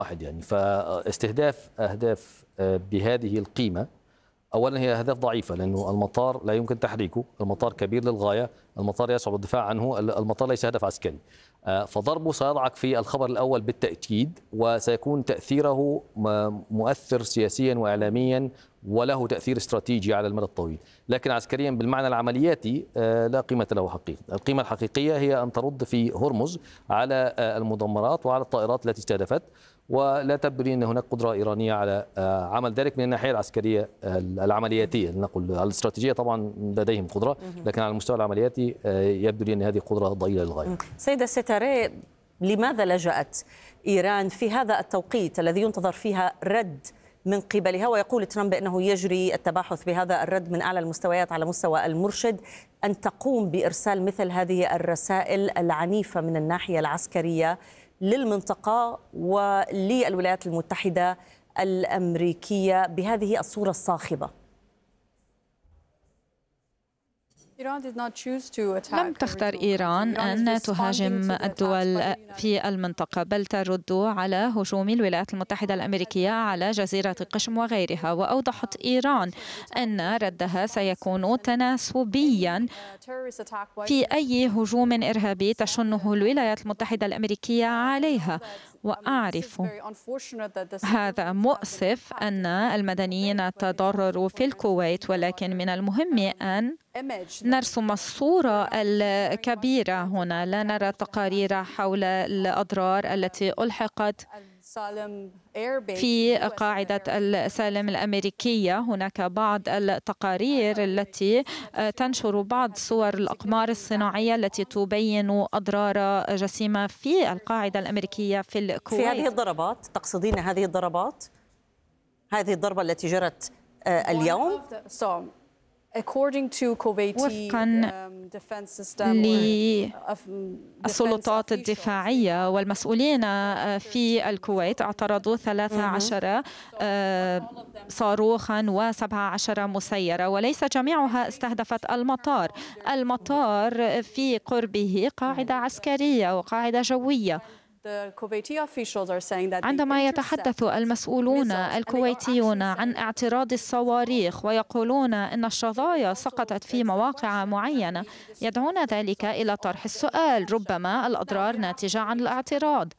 واحد يعني. فاستهداف أهداف بهذه القيمة أولا هي أهداف ضعيفة، لأنه المطار لا يمكن تحريكه، المطار كبير للغاية، المطار يصعب الدفاع عنه، المطار ليس هدف عسكري. فضربه سيضعك في الخبر الأول بالتأكيد، وسيكون تأثيره مؤثر سياسيا وإعلاميا وله تأثير استراتيجي على المدى الطويل. لكن عسكريا بالمعنى العملياتي لا قيمة له حقيقة. القيمة الحقيقية هي أن ترد في هرمز على المدمرات وعلى الطائرات التي استهدفت، ولا تبدو لي أن هناك قدرة إيرانية على عمل ذلك من الناحية العسكرية العملياتية. نقول على الاستراتيجية طبعا لديهم قدرة، لكن على المستوى العملياتي يبدو لي أن هذه قدرة ضئيلة للغاية. سيدة ستاري، لماذا لجأت إيران في هذا التوقيت الذي ينتظر فيها رد من قبلها؟ ويقول ترامب بأنه يجري التباحث بهذا الرد من أعلى المستويات على مستوى المرشد، أن تقوم بإرسال مثل هذه الرسائل العنيفة من الناحية العسكرية للمنطقة وللولايات المتحدة الأمريكية بهذه الصورة الصاخبة؟ لم تختر إيران أن تهاجم الدول في المنطقة، بل ترد على هجوم الولايات المتحدة الأمريكية على جزيرة قشم وغيرها. وأوضحت إيران أن ردها سيكون تناسبيا في أي هجوم إرهابي تشنه الولايات المتحدة الأمريكية عليها. وأعرف هذا مؤسف أن المدنيين تضرروا في الكويت، ولكن من المهم أن نرسم الصورة الكبيرة هنا. لا نرى تقارير حول الأضرار التي ألحقت في قاعدة السالم الأمريكية. هناك بعض التقارير التي تنشر بعض صور الأقمار الصناعية التي تبين أضرار جسيمة في القاعدة الأمريكية في الكويت. في هذه الضربات تقصدين هذه الضربات؟ هذه الضربة التي جرت اليوم؟ وفقا للسلطات الدفاعية والمسؤولين في الكويت، اعترضوا 13 صاروخا و17 مسيرة، وليس جميعها استهدفت المطار. المطار في قربه قاعدة عسكرية وقاعدة جوية. عندما يتحدث المسؤولون الكويتيون عن اعتراض الصواريخ ويقولون أن الشظايا سقطت في مواقع معينة، يدعون ذلك إلى طرح السؤال: ربما الأضرار ناتجة عن الاعتراض.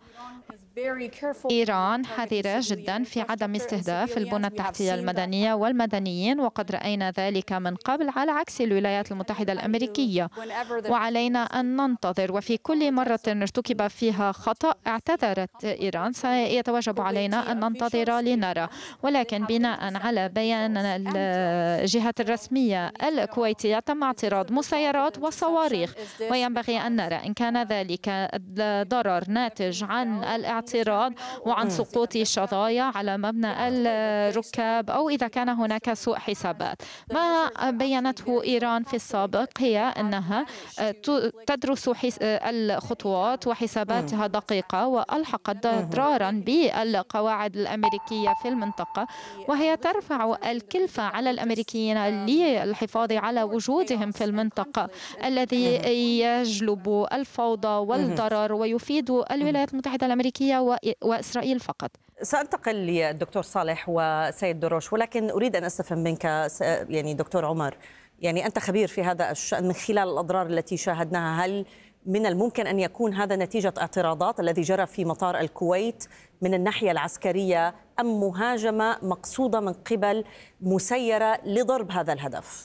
إيران حذرة جدا في عدم استهداف البنى التحتية المدنية والمدنيين، وقد رأينا ذلك من قبل على عكس الولايات المتحدة الأمريكية. وعلينا أن ننتظر، وفي كل مرة ارتكب فيها خطأ اعتذرت إيران. سيتوجب علينا أن ننتظر لنرى، ولكن بناء على بيان الجهات الرسمية الكويتية تم اعتراض مسيرات وصواريخ، وينبغي أن نرى إن كان ذلك ضرر ناتج عن الاعتراض وعن سقوط شظايا على مبنى الركاب، أو إذا كان هناك سوء حسابات. ما بيّنته إيران في السابق هي أنها تدرس الخطوات وحساباتها دقيقة، وألحقت أضرارا بالقواعد الأمريكية في المنطقة، وهي ترفع الكلفة على الأمريكيين للحفاظ على وجودهم في المنطقة الذي يجلب الفوضى والضرر ويفيد الولايات المتحدة الأمريكية وإسرائيل فقط. سأنتقل للدكتور صالح وسيد دروش، ولكن أريد أن أستفهم منك يعني دكتور عمر، يعني أنت خبير في هذا الشأن من خلال الأضرار التي شاهدناها. هل من الممكن أن يكون هذا نتيجة اعتراضات الذي جرى في مطار الكويت من الناحية العسكرية، أم مهاجمة مقصودة من قبل مسيرة لضرب هذا الهدف؟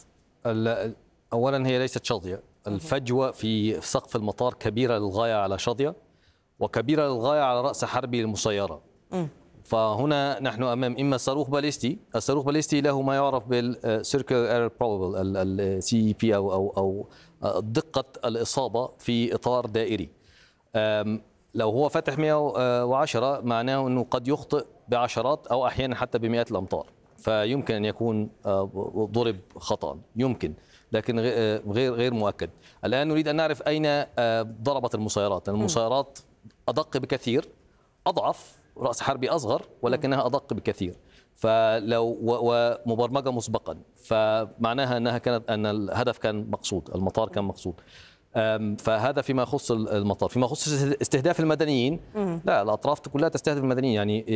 أولا هي ليست شظية. الفجوة في سقف المطار كبيرة للغاية على شظية، وكبيرة للغاية على رأس حربي للمسيرة. فهنا نحن أمام إما صاروخ باليستي. الصاروخ باليستي له ما يعرف بالسيركل ايرور بروبابل، السي بي، أو دقة الإصابة في إطار دائري. لو هو فتح 110 معناه أنه قد يخطئ بعشرات أو أحيانا حتى بمئات الأمتار، فيمكن أن يكون ضرب خطأ، يمكن، لكن غير مؤكد. الآن نريد أن نعرف أين ضربت المسيرات. المسيرات أدق بكثير، أضعف، رأس حربي أصغر، ولكنها أدق بكثير، فلو ومبرمجة مسبقا، فمعناها أن الهدف كان مقصود، المطار كان مقصود. فهذا فيما يخص المطار. فيما يخص استهداف المدنيين، لا، الأطراف كلها تستهدف المدنيين. يعني